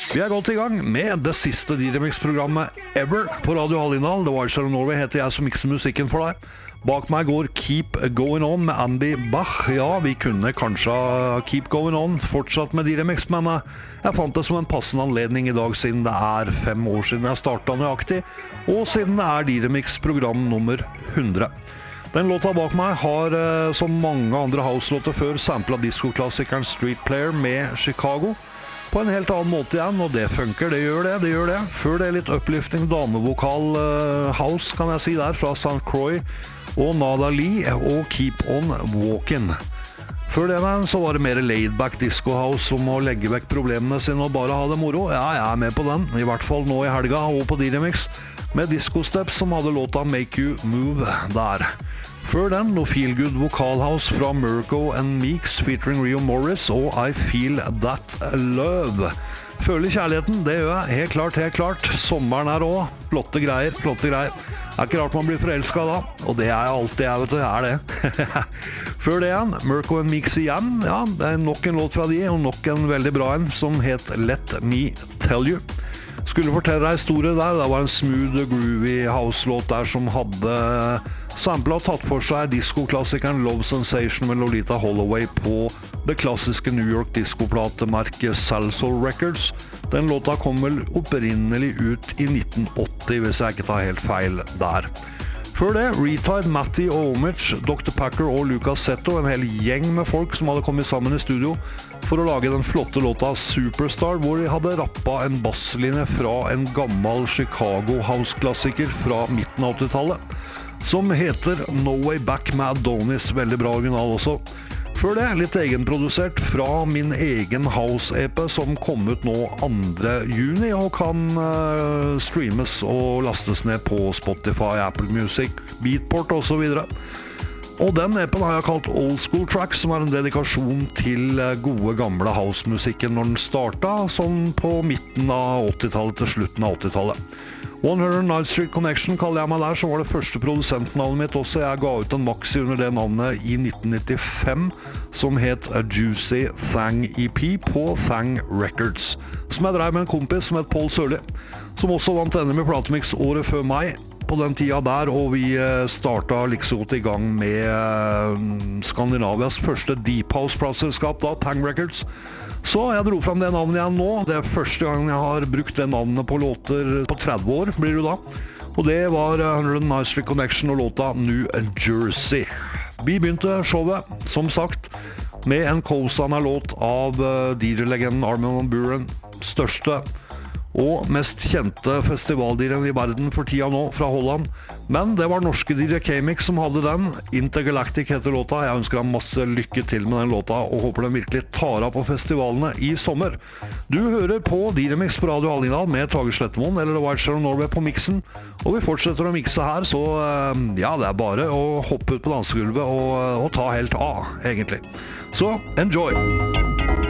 Vi godt I gang med det siste D-Remix-programmet ever på Radio Hallingdal. The Wild Shadow Norway heter jeg som mikser musikken for deg. Bak meg går Keep Going On med Andy Bach. Ja, vi kunne kanskje Keep Going On fortsatt med D-Remix, men jeg fant det som en passende anledning I dag siden det 5 år siden jeg startet nøyaktig, og siden det D-Remix-program nummer 100. Den låta bak meg har, som mange andre house-låter før, samplet disco-klassikeren Street Player med Chicago på en helt annen måte igjen, og det funker, det gjør det. Før det litt uplifting damevokal house, kan jeg si der, fra St. Croix og Nada Lee og Keep On Walkin'. Før det så var det mer laid-back disco house som å legge vekk problemene sine og bare ha det moro. Ja, jeg med på den, I hvert fall nå I helga og på D-Remix, med Disco Steps som hadde låta Make You Move der. Før den, noe feel-good vokalhouse fra Mirko and Meeks featuring Rio Morris og I Feel That Love. Føler kjærligheten, det gjør jeg, helt klart. Sommeren også, flotte greier. Det ikke rart man blir forelsket da, og det jeg alltid, jeg vet du, det. Før det igjen, Mirko and Meeks igjen, ja, det nok en låt fra de, og nok en veldig bra en, som het Let Me Tell You. Skulle fortelle deg historie der, det var en smooth, groovy house-låt der som hadde samplet og tatt for seg disco-klassikeren Love Sensation med Lolita Holloway på det klassiske New York disco-platemerket Salsoul Records. Den låta kom vel opprinnelig ut I 1980, hvis jeg ikke tar helt feil der. Før det, Retide, Matty og Omich, Dr. Packer og Lucas Setto, en hel gjeng med folk som hadde kommet sammen I studio for å lage den flotte låta Superstar, hvor de hadde rappet en basslinje fra en gammel Chicago house-klassiker fra midten av 80-tallet, som heter No Way Back med Adonis, veldig bra original også. Før det, litt egenprodusert fra min egen house-EP som kom ut nå 2. juni og kan streames og lastes ned på Spotify, Apple Music, Beatport og så videre. Og den EPen har jeg kalt Old School Tracks, som en dedikasjon til gode gamle house-musikken når den startet, sånn på midten av 80-tallet til slutten av 80-tallet. 100 Night Street Connection kaller jeg meg der, som var det første produsentnavnet mitt også. Jeg ga ut en maxi under det navnet I 1995, som het A Juicy Thang EP på Thang Records, som jeg drev med en kompis som het Paul Sørli, som også vant NM I Platemix året før meg på den tida der, og vi startet liksom I gang med Skandinavias første Deep House-plateselskap da, Thang Records. Så jeg dro frem det navnet igjen nå. Det første gang jeg har brukt det navnet på låter på 30 år, blir det da. Og det var 100 Night Street Connection og låta New Jersey. Vi begynte showet, som sagt, med en Coasana-låt av DJ-legenden Armin van Buuren, største og mest kjente festivaldiren I verden for tida nå, fra Holland. Men det var norske DJ K-Mix som hadde den. Intergalactic heter låta. Jeg ønsker deg masse lykke til med den låta, og håper den virkelig tar av på festivalene I sommer. Du hører på D-Remix på Radio Hallingdal med Tage Slettemoen, eller The Wild Shadow Norway på mixen. Og vi fortsetter å mixe her, så ja, det bare å hoppe ut på dansegulvet og ta helt av, egentlig. Så, enjoy!